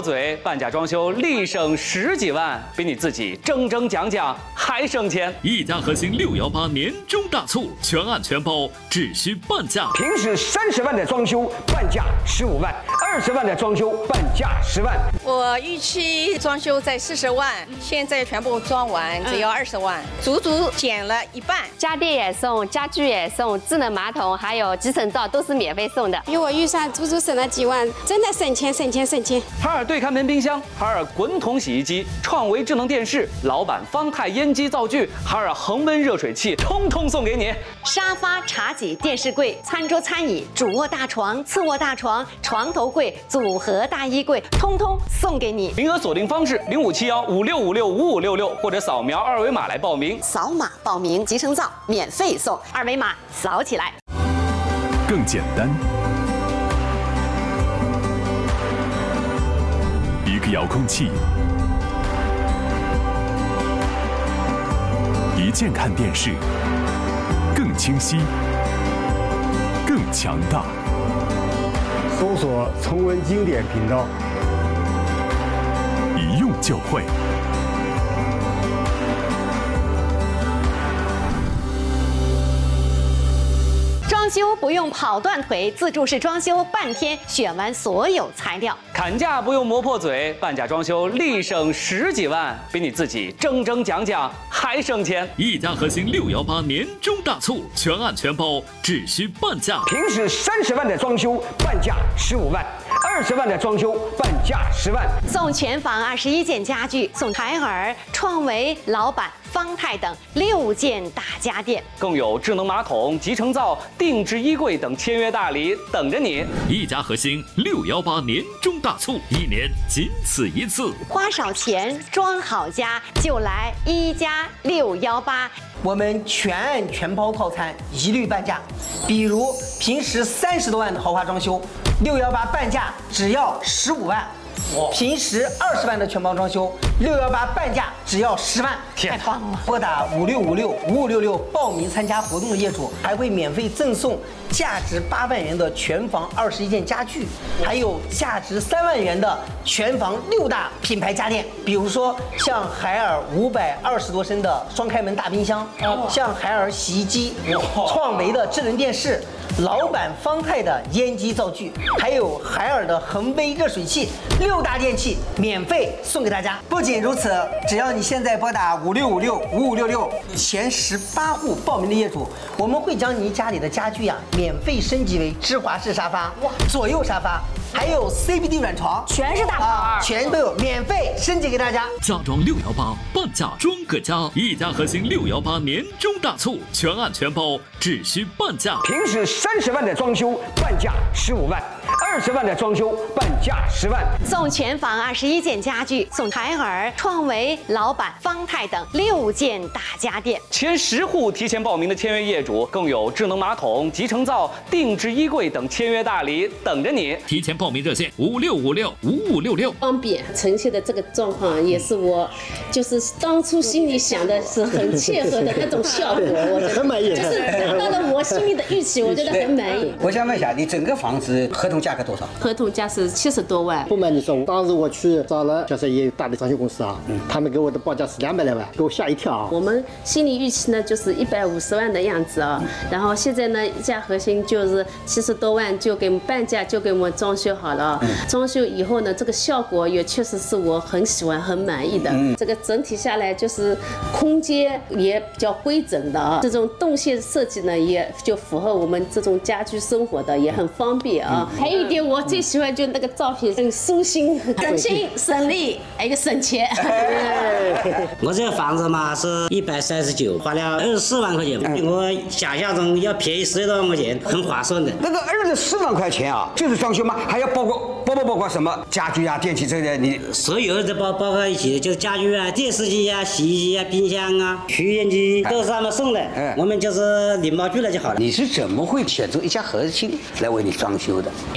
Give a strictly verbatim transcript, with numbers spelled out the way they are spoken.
嘴，半价装修立省十几万，比你自己争争讲讲还省钱。 一家核心六幺八年终大促，全案全包，只需半价。 平时三十万的装修，半价十五万；二十万的装修，半价十万。 我预期装修在四十万，现在全部装完只要二十万，足足减了一半。 家电也送，家具也送，智能马桶还有集成灶都是免费送的。 比我预算足足省了几万，真的省钱省钱省钱。 海尔对看门冰箱、海尔滚筒洗衣机、创维智能电视、老板方太烟机灶具、海尔恒温热水器，通通送给你。 沙发、茶几、电视柜、餐桌、餐椅、主卧大床、次卧大床、床头柜、组合大衣柜，通通送给你。 名额锁定方式：零五七幺五六五六五五六六，或者扫描二维码来报名。 扫码报名，集成灶免费送，二维码扫起来。 更简单，一个遥控器，一键看电视，更清晰，更强大。 搜索重温经典频道， 一用就会。 装修不用跑断腿，自助式装修半天选完所有材料。 砍价不用磨破嘴，半价装修立省十几万，比你自己争争讲讲还省钱。 一家核心六幺八年终大促，全案全包，只需半价。 平时三十万的装修，半价十五万；二十万的装修，半价十万。 送全房二十一件家具，送海尔、创维、老板、方太等六件大家电， 更有智能马桶、集成灶、定制衣柜等签约大礼等着你。 一家核心六幺八年终大促，一年仅此一次。 花少钱装好家，就来一加六幺八。 我们全案全包套餐一律半价，比如平时三十多万的豪华装修，六幺八半价只要十五万。平时二十万的全包装修，六幺八半价只要十万， 太棒了！拨打五六五六五五六六报名参加活动的业主，还会免费赠送价值八万元的全房二十一件家具，还有价值三万元的全房六大品牌家电，比如说像海尔五百二十多升的双开门大冰箱，像海尔洗衣机，创维的智能电视。老板方太的烟机灶具，还有海尔的恒威热水器，六大电器免费送给大家。不仅如此，只要你现在拨打五六五六五五六六，前十八户报名的业主，我们会将您家里的家具呀、啊、免费升级为芝华士沙发、左右沙发，还有 C B D 软床， 全是大牌、啊， 全都有免费升级给大家。 家装六幺八，半价装个家。一家核心六幺八年终大促，全案全包，只需半价。 平时三十万的装修，半价十五万；二十万的装修，半价十万。 送全房二十一件家具，送海尔、创维、老板、方太等六件大家电。 前十户提前报名的签约业主，更有智能马桶、集成灶、定制衣柜等签约大礼等着你。 提前报名热线五六五六五五六六。 方便呈现的这个状况，也是我就是当初心里想的是很切合的那种效果，我觉得很满意， 就是达到了我心里的预期，我觉得很满意。 我想问一下，你整个房子合同价格多少？ 合同价是七十多万。 不瞒你说，当时我去找了就是也有大的装修公司啊，嗯，他们给我的报价是两百来万，给我吓一跳啊。 我们心理预期呢就是一百五十万的样子啊，然后现在呢一家核心就是七十多万就给我们半价就给我们装修好了，嗯，装修以后呢这个效果也确实是我很喜欢很满意的，嗯，这个整体下来就是空间也比较规整的啊，这种动线设计呢也就符合我们这种家居生活的，也很方便啊。嗯，还有一点我最喜欢就那个照片很舒心，省心省力，还有省钱。 我这个房子嘛是一百三十九，花了二十四万块钱，比我想象中要便宜十多万块钱，很划算的。 那个二十四万块钱啊，就是装修吗？还要包括包不包括什么家具啊、电器这些？你所有的包包括一起，就是家具啊、电视机啊、洗衣机啊、冰箱啊、取烟机都是他们送的，我们就是领包去了就好了。 你是怎么会选择一家核心来为你装修的？